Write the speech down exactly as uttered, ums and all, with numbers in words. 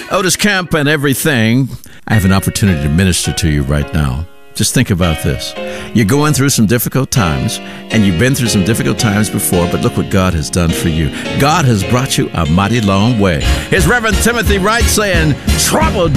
Otis Kemp and everything. I have an opportunity to minister to you right now. Just think about this. You're going through some difficult times, and you've been through some difficult times before, but look what God has done for you. God has brought you a mighty long way. Here's Reverend Timothy Wright saying, trouble